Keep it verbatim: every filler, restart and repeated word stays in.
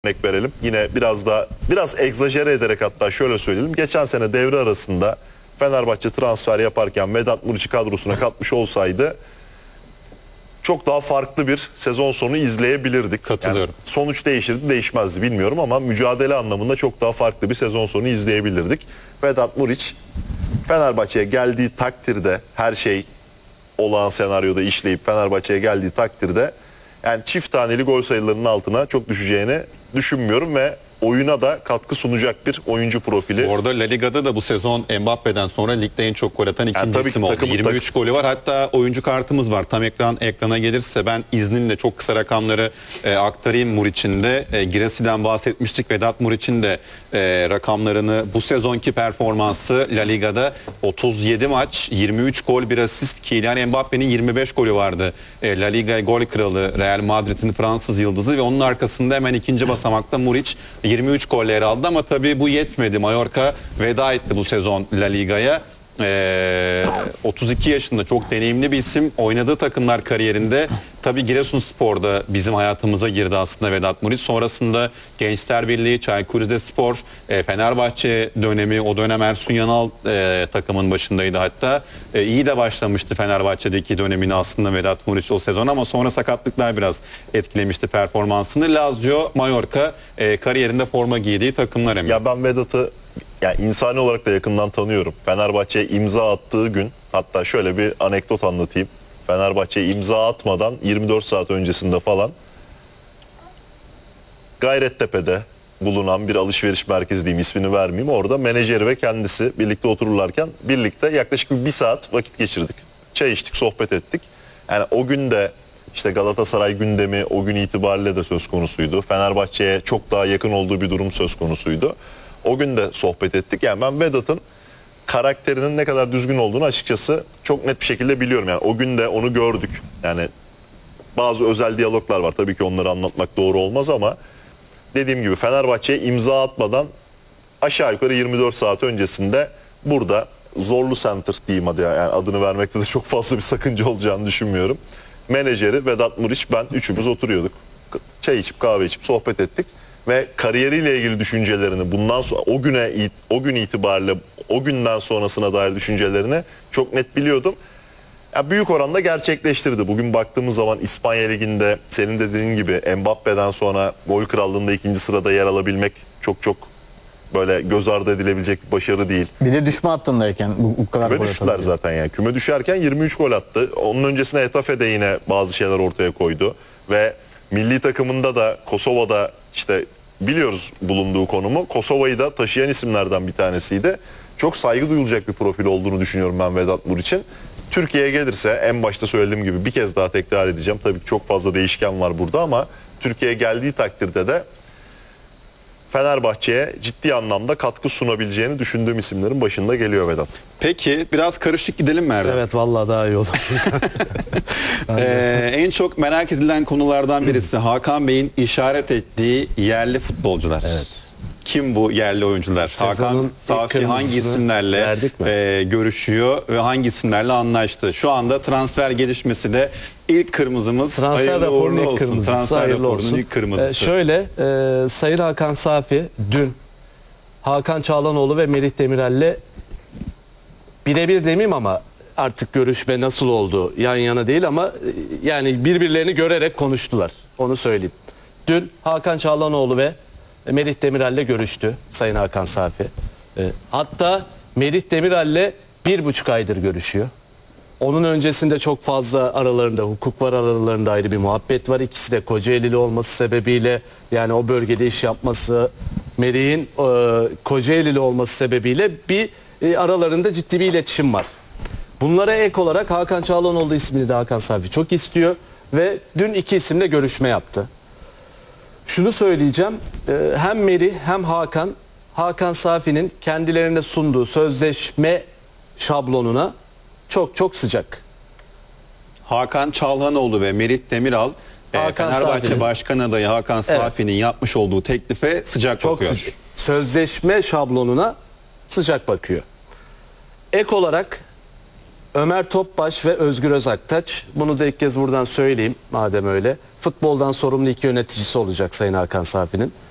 örnek verelim. Yine biraz da biraz egzajere ederek hatta şöyle söyleyelim. Geçen sene devre arasında Fenerbahçe transfer yaparken Vedat Muriç'i kadrosuna katmış olsaydı çok daha farklı bir sezon sonu izleyebilirdik. Katılıyorum. Yani sonuç değişirdi değişmezdi bilmiyorum ama mücadele anlamında çok daha farklı bir sezon sonu izleyebilirdik. Vedat Muriç Fenerbahçe'ye geldiği takdirde her şey olağan senaryoda işleyip Fenerbahçe'ye geldiği takdirde yani çift taneli gol sayılarının altına çok düşeceğini düşünmüyorum ve oyuna da katkı sunacak bir oyuncu profili. Orada La Liga'da da bu sezon Mbappe'den sonra ligde en çok gol atan ikinci yani isim oldu. takım, yirmi üç takım. golü var. Hatta oyuncu kartımız var. Tam ekran ekrana gelirse ben izninle çok kısa rakamları e, aktarayım Muriç'in de. E, Girasi'den bahsetmiştik. Vedat Muriç'in de e, rakamlarını bu sezonki performansı La Liga'da otuz yedi maç, yirmi üç gol, bir asist. Kylian Mbappe'nin yirmi beş golü vardı. E, La Liga gol kralı, Real Madrid'in Fransız yıldızı ve onun arkasında hemen ikinci basamakta Muriç yirmi üç golle yer aldı ama tabii bu yetmedi. Mallorca veda etti bu sezon La Liga'ya. Ee, otuz iki yaşında çok deneyimli bir isim. Oynadığı takımlar kariyerinde tabii Giresunspor'da bizim hayatımıza girdi aslında Vedat Muriç. Sonrasında Gençler Birliği, Çaykur Rizespor, e, Fenerbahçe dönemi, o dönem Ersun Yanal e, takımın başındaydı hatta. E, iyi de başlamıştı Fenerbahçe'deki dönemini aslında Vedat Muriç o sezon ama sonra sakatlıklar biraz etkilemişti performansını. Lazio, Mallorca e, kariyerinde forma giydiği takımlar emin. Ya ben Vedat'ı yani insani olarak da yakından tanıyorum. Fenerbahçe'ye imza attığı gün, hatta şöyle bir anekdot anlatayım. Fenerbahçe'ye imza atmadan yirmi dört saat öncesinde falan Gayrettepe'de bulunan bir alışveriş merkezi diyeyim, ismini vermeyeyim. Orada menajeri ve kendisi birlikte otururlarken birlikte yaklaşık bir saat vakit geçirdik. Çay içtik, sohbet ettik. Yani o gün de işte Galatasaray gündemi o gün itibariyle de söz konusuydu. Fenerbahçe'ye çok daha yakın olduğu bir durum söz konusuydu. O gün de sohbet ettik. Yani ben Vedat'ın karakterinin ne kadar düzgün olduğunu açıkçası çok net bir şekilde biliyorum. Yani o gün de onu gördük. Yani bazı özel diyaloglar var. Tabii ki onları anlatmak doğru olmaz ama dediğim gibi Fenerbahçe'ye imza atmadan aşağı yukarı yirmi dört saat öncesinde burada Zorlu Center diyeyim hadi, yani adını vermekte de çok fazla bir sakınca olacağını düşünmüyorum. Menajeri Vedat Muriç, ben üçümüz oturuyorduk. Çay içip kahve içip sohbet ettik. Ve kariyeriyle ilgili düşüncelerini bundan sonra o güne o gün itibariyle o günden sonrasına dair düşüncelerini çok net biliyordum. Ya büyük oranda gerçekleştirdi. Bugün baktığımız zaman İspanya Ligi'nde senin de dediğin gibi Mbappe'den sonra gol krallığında ikinci sırada yer alabilmek çok çok böyle göz ardı edilebilecek bir başarı değil. Bir de düşme hattındayken bu, bu kadar Küme gol düştüler atabiliyor. zaten yani. Küme düşerken yirmi üç gol attı. Onun öncesine Etafe'de yine bazı şeyler ortaya koydu ve milli takımında da Kosova'da işte biliyoruz bulunduğu konumu. Kosova'yı da taşıyan isimlerden bir tanesiydi. Çok saygı duyulacak bir profil olduğunu düşünüyorum ben Vedat Muriç'in. Türkiye'ye gelirse en başta söylediğim gibi bir kez daha tekrar edeceğim. Tabii ki çok fazla değişken var burada ama Türkiye'ye geldiği takdirde de Fenerbahçe'ye ciddi anlamda katkı sunabileceğini düşündüğüm isimlerin başında geliyor Vedat. Peki biraz karışık gidelim mi Erdem? Evet vallahi daha iyi olur. Ee, en çok merak edilen konulardan birisi Hakan Bey'in işaret ettiği yerli futbolcular. Evet. Kim bu yerli oyuncular? Sezonun Hakan ilk Safi hangi kırmızısını isimlerle verdik mi? e, görüşüyor ve hangi isimlerle anlaştı? Şu anda transfer gelişmesi de ilk kırmızımız. Transfer Hayırlı raporunun uğurlu ilk olsun. kırmızısı. Transfer Hayırlı raporunun olsun. ilk kırmızısı. Ee, şöyle e, Sayın Hakan Safi dün Hakan Çağlanoğlu ve Merih Demirel'le birebir demeyeyim ama artık görüşme nasıl oldu yan yana değil ama e, yani birbirlerini görerek konuştular. Onu söyleyeyim. Dün Hakan Çağlanoğlu ve Merih Demirel'le görüştü Sayın Hakan Safi. E, hatta Merih Demirel'le bir buçuk aydır görüşüyor. Onun öncesinde çok fazla aralarında hukuk var, aralarında ayrı bir muhabbet var. İkisi de Kocaelili olması sebebiyle yani o bölgede iş yapması, Merih'in e, Kocaelili olması sebebiyle bir e, aralarında ciddi bir iletişim var. Bunlara ek olarak Hakan Çağlanoğlu ismini de Hakan Safi çok istiyor ve dün iki isimle görüşme yaptı. Şunu söyleyeceğim, e, hem Merih hem Hakan, Hakan Safi'nin kendilerine sunduğu sözleşme şablonuna çok çok sıcak. Hakan Çalhanoğlu ve Merih Demiral e, Hakan Fenerbahçe Safi'nin. Başkan adayı Hakan Safi'nin yapmış olduğu teklife sıcak Çok bakıyor. sıcak. Sözleşme şablonuna sıcak bakıyor. Ek olarak Ömer Topbaş ve Özgür Özaktaş, bunu da ilk kez buradan söyleyeyim madem öyle. Futboldan sorumlu iki yöneticisi olacak Sayın Hakan Safi'nin.